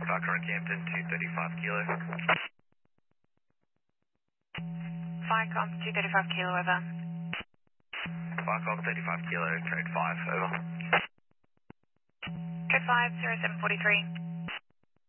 Falcon Rockhampton 235 kilo. Falcon 235 kilo, over. Falcon 35 kilo, trade 5, over. Trade 5, 0743.